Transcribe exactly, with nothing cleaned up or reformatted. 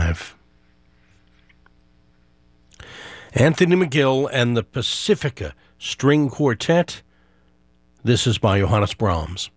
five. Anthony McGill and the Pacifica String Quartet. This is by Johannes Brahms.